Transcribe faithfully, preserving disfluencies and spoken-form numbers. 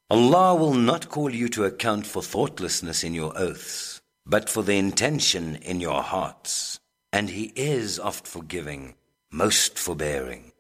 Allah will not call you to account for thoughtlessness in your oaths, but for the intention in your hearts. And He is oft forgiving, most forbearing.